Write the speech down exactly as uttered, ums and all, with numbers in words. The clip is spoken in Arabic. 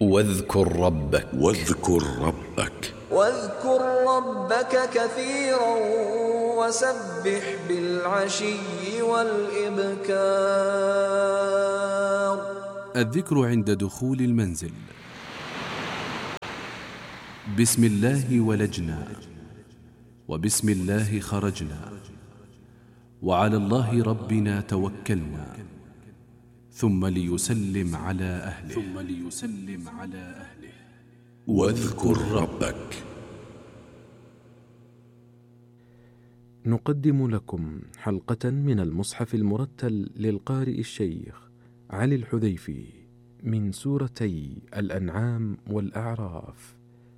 واذكر ربك واذكر ربك واذكر ربك كثيرا وسبح بالعشي والإبكار. الذكر عند دخول المنزل. بسم الله ولجنا، وبسم الله خرجنا، وعلى الله ربنا توكلنا، ثم ليسلم على أهله ثم ليسلم على أهله واذكر ربك. نقدم لكم حلقة من المصحف المرتل للقارئ الشيخ علي الحذيفي من سورتي الأنعام والأعراف.